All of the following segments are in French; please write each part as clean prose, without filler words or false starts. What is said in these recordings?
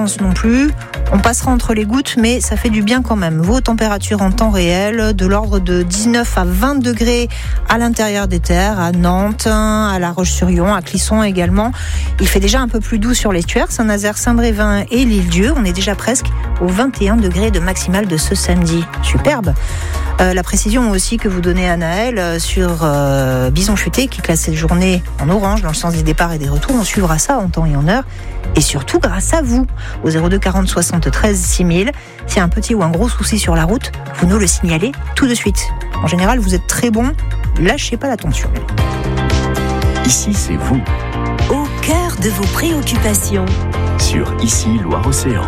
intense non plus. On passera entre les gouttes, mais ça fait du bien quand même. Vos températures en temps réel, de l'ordre de 19 à 20 degrés à l'intérieur des terres, à Nantes, à La Roche-sur-Yon, à Clisson également. Il fait déjà un peu plus doux sur l'estuaire, Saint-Nazaire, Saint-Brévin et l'Île-Dieu. On est déjà presque aux 21 degrés de maximal de ce samedi. Superbe. La précision aussi que vous donnez à Naël sur Bison Futé qui classe cette journée en orange dans le sens des départs et des retours. On suivra ça en temps et en heure. Et surtout grâce à vous, au 02 40 73 6000. S'il y a un petit ou un gros souci sur la route, vous nous le signalez tout de suite. En général, vous êtes très bon, lâchez pas la tension. Ici, c'est vous. Au cœur de vos préoccupations. Sur Ici, Loire-Océan.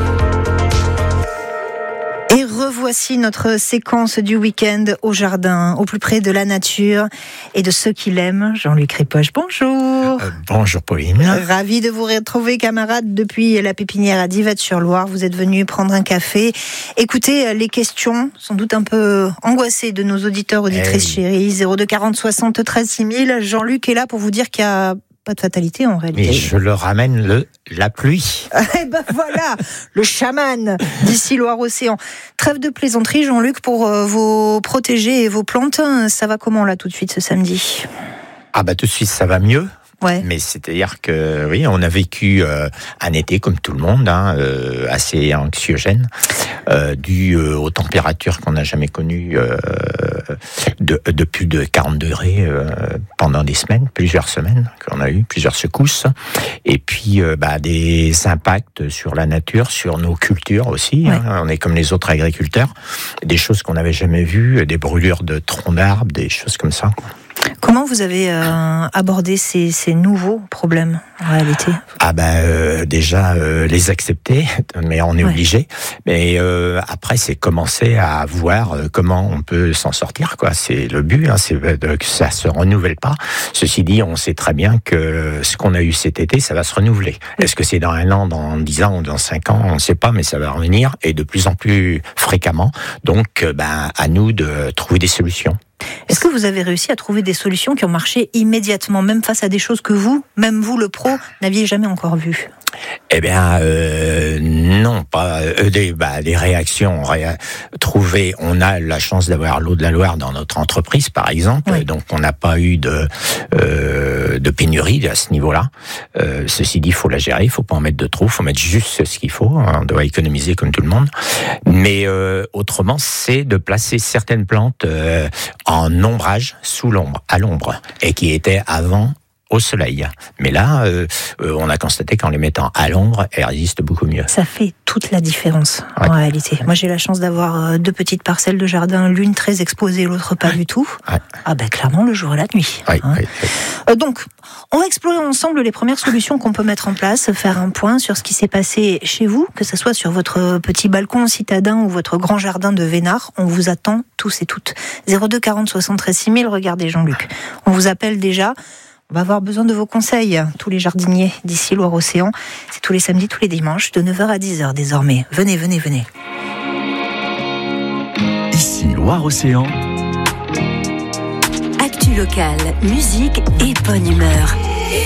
Et revoici notre séquence du week-end au jardin, au plus près de la nature et de ceux qui l'aiment. Jean-Luc Ripoche, bonjour. Bonjour Pauline. Ravi de vous retrouver, camarade, depuis la pépinière à Divette-sur-Loire. Vous êtes venu prendre un café. Écoutez les questions, sans doute un peu angoissées de nos auditeurs, auditrices chéries. 02 40 73 6000. Jean-Luc est là pour vous dire qu'il y a pas de fatalité en réalité. Mais je leur ramène la pluie. Eh ben voilà, le chaman d'ici Loire-Océan. Trêve de plaisanterie, Jean-Luc, pour vos protégés et vos plantes. Ça va comment là tout de suite ce samedi ? Ah bah tout de suite ça va mieux. Ouais. Mais c'est-à-dire que oui, on a vécu un été comme tout le monde, assez anxiogène, dû aux températures qu'on n'a jamais connues de plus de 40 degrés pendant des semaines, plusieurs semaines qu'on a eu, plusieurs secousses, et puis des impacts sur la nature, sur nos cultures aussi. Ouais. On est comme les autres agriculteurs, des choses qu'on n'avait jamais vues, des brûlures de troncs d'arbres, des choses comme ça. Comment vous avez abordé ces nouveaux problèmes en réalité ? Déjà les accepter, mais on est obligé. Mais après c'est commencer à voir comment on peut s'en sortir, quoi. C'est le but, c'est que ça se renouvelle pas. Ceci dit, on sait très bien que ce qu'on a eu cet été, ça va se renouveler. Est-ce que c'est dans 1 an, dans 10 ans ou dans 5 ans ? On ne sait pas, mais ça va revenir et de plus en plus fréquemment. Donc, à nous de trouver des solutions. Est-ce que vous avez réussi à trouver des solutions qui ont marché immédiatement, même face à des choses que vous, même vous le pro, n'aviez jamais encore vues ? Eh bien, non, pas des réactions trouvées. On a la chance d'avoir l'eau de la Loire dans notre entreprise, par exemple, oui. Donc on n'a pas eu de pénurie à ce niveau-là. Ceci dit, il faut la gérer, il faut pas en mettre de trop, il faut mettre juste ce qu'il faut. On doit économiser comme tout le monde. Mais autrement, c'est de placer certaines plantes en ombrage, sous l'ombre, à l'ombre, et qui étaient avant au soleil. Mais là, on a constaté qu'en les mettant à l'ombre, elles résistent beaucoup mieux. Ça fait toute la différence, en réalité. Moi, j'ai la chance d'avoir 2 petites parcelles de jardin, l'une très exposée, l'autre pas du tout. Ouais. Clairement, le jour et la nuit. Donc, on va explorer ensemble les premières solutions qu'on peut mettre en place, faire un point sur ce qui s'est passé chez vous, que ce soit sur votre petit balcon citadin ou votre grand jardin de Vénard. On vous attend tous et toutes. 02 40 73 6000, regardez Jean-Luc. On vous appelle déjà. On va avoir besoin de vos conseils, tous les jardiniers d'ici Loire-Océan. C'est tous les samedis, tous les dimanches, de 9h à 10h désormais. Venez. Ici Loire-Océan. Actu locale, musique et bonne humeur.